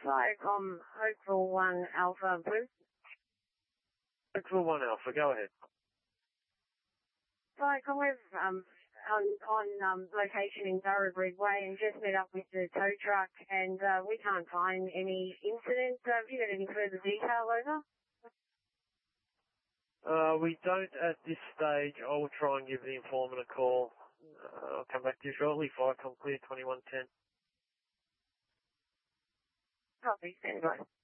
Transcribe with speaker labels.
Speaker 1: Viacom Oakville 1 Alpha, please.
Speaker 2: Oakville 1 Alpha, go ahead.
Speaker 1: Viacom, we've on location in Durra Way and just met up with the tow truck and we can't find any incident. Have you got any further detail over?
Speaker 2: We don't at this stage. I will try and give the informant a call. I'll come back to you shortly. Viacom clear 2110.
Speaker 1: Copy, stand by.